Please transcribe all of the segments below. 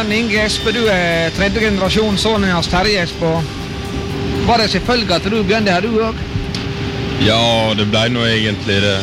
sønnen Inge Espe, du tredje generasjon, sønnen hans Terje Espe. Var det selvfølgelig at du begynte her, du også? Ja, det ble nå egentlig det.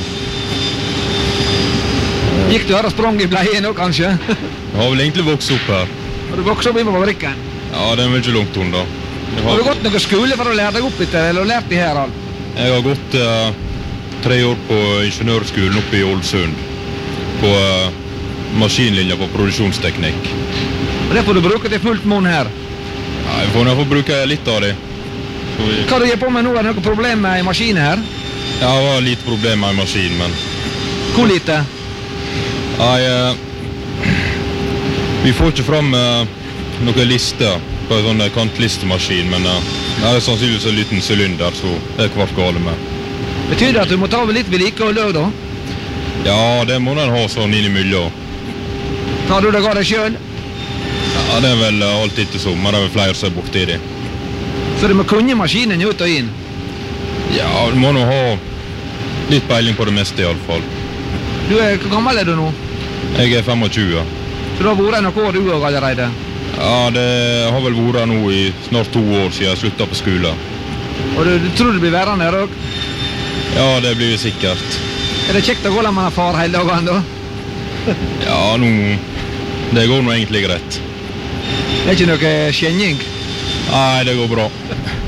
Gikk du her og sprang i bleie nå, kanskje? Jeg har vel egentlig vokst opp her. Har du vokst opp i fabrikken? Ja, det er vel ikke langt unna. Har du gått noen skole for å lære deg opp etter, eller lært i her, alt? Jeg har gått 3 år på ingeniørskolen oppe i Ålesund. På maskinlinja på produksjonsteknikk. Og det får du bruke til fullt mån her? Ja, jeg får bruke litt av det. Hva du gjør på med nå? Er det noe problem med maskinen her? Ja, det var litt problem med maskinen, men... Hvor lite? Nei, vi får ikke fram noen lister på en sånn kantlistemaskin, men det er sannsynligvis en liten sylinder, så det er kvart gale med. Betyr det at du må ta litt vedlikehold da? Ja, det må den ha sånn innimellom. Tar du deg av deg selv? Ja, det er vel alltid til sommer, det er vel flere som er borti det. Så du må kunne maskinen ut og inn? Ja, du må nå ha litt peiling på det meste i alle fall. Hvor gammel er du nå? Jeg er 25. Så du har vært noen år du også allerede? Ja, det har vel vært nå i snart 2 år siden jeg sluttet på skolen. Og du tror du blir værende her også? Ja, det blir vi sikkert. Er det kjekt å gå la man far hele dagen da? Ja, det går nå egentlig greit. Det er ikke noe skjenning? Nei, det går bra.